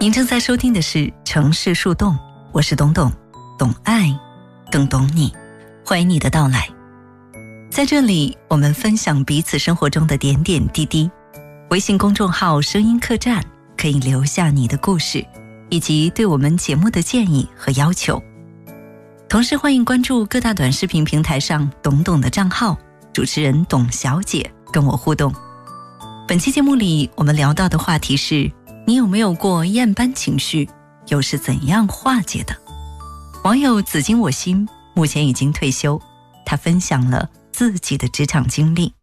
您正在收听的是城市树洞，我是董董，懂爱更懂你，欢迎你的到来。在这里我们分享彼此生活中的点点滴滴，微信公众号声音客栈可以留下你的故事以及对我们节目的建议和要求。同时欢迎关注各大短视频平台上董董的账号，主持人董小姐跟我互动。本期节目里我们聊到的话题是，你有没有过厌班情绪，又是怎样化解的？网友紫金我心目前已经退休，他分享了自己的职场经历。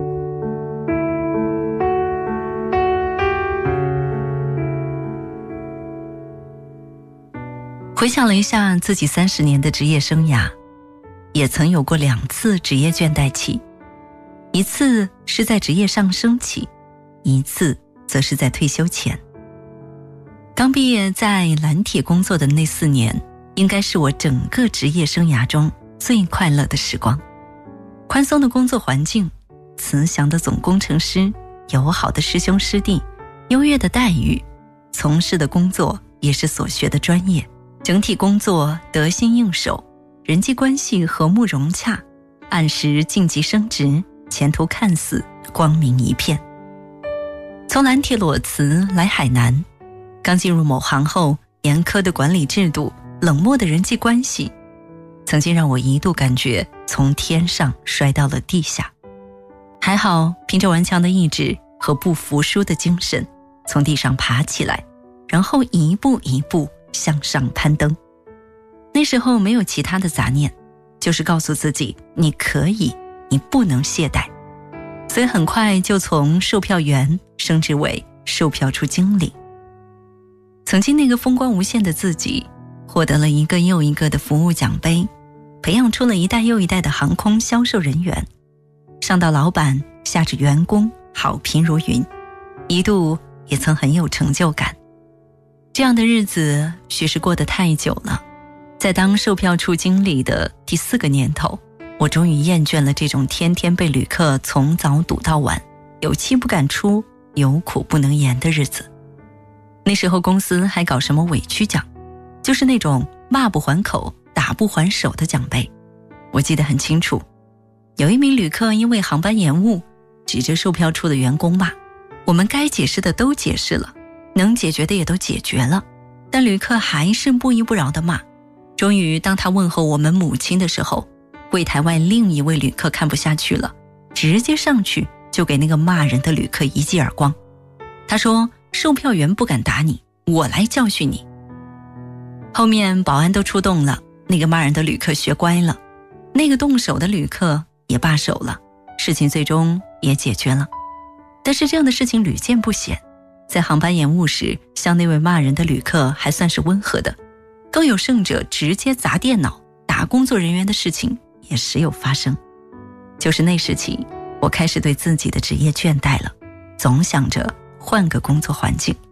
回想了一下自己30年的职业生涯，也曾有过2次职业倦怠期，一次是在职业上升期，一次则是在退休前。刚毕业在蓝铁工作的那4年，应该是我整个职业生涯中最快乐的时光。宽松的工作环境，慈祥的总工程师，友好的师兄师弟，优越的待遇，从事的工作也是所学的专业，整体工作得心应手，人际关系和睦融洽，按时晋级升职，前途看似光明一片。从蓝铁裸辞来海南，刚进入某行后，严苛的管理制度，冷漠的人际关系，曾经让我一度感觉从天上摔到了地下。还好凭着顽强的意志和不服输的精神，从地上爬起来，然后一步一步向上攀登。那时候没有其他的杂念，就是告诉自己你可以，你不能懈怠。所以很快就从售票员升职为售票处经理。曾经那个风光无限的自己，获得了一个又一个的服务奖杯，培养出了一代又一代的航空销售人员，上到老板，下至员工，好评如云，一度也曾很有成就感。这样的日子许是过得太久了，在当售票处经理的第4个年头，我终于厌倦了这种天天被旅客从早堵到晚，有气不敢出，有苦不能言的日子。那时候公司还搞什么委屈奖，就是那种骂不还口，打不还手的奖杯。我记得很清楚，有一名旅客因为航班延误，指着售票处的员工骂，我们该解释的都解释了，能解决的也都解决了，但旅客还是不依不饶地骂。终于当他问候我们母亲的时候，柜台外另一位旅客看不下去了，直接上去就给那个骂人的旅客一记耳光。他说，售票员不敢打你，我来教训你。后面保安都出动了，那个骂人的旅客学乖了，那个动手的旅客也罢手了，事情最终也解决了。但是这样的事情屡见不鲜，在航班延误时，像那位骂人的旅客还算是温和的，更有甚者直接砸电脑打工作人员的事情也时有发生。就是那时起，我开始对自己的职业倦怠了，总想着换个工作环境。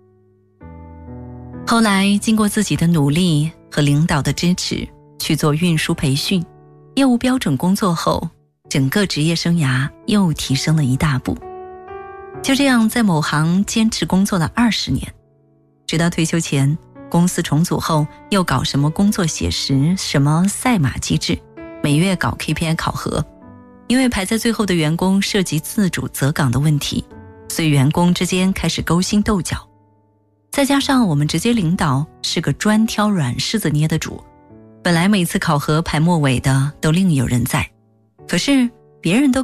后来经过自己的努力和领导的支持，去做运输培训，业务标准工作后，整个职业生涯又提升了一大步。就这样在某行坚持工作了20年，直到退休前，公司重组后又搞什么工作写实，什么赛马机制，每月搞 KPI 考核。因为排在最后的员工涉及自主择岗的问题，所以员工之间开始勾心斗角。再加上我们直接领导是个专挑软柿子捏的主，本来每次考核排末尾的都另有人在，可是别人都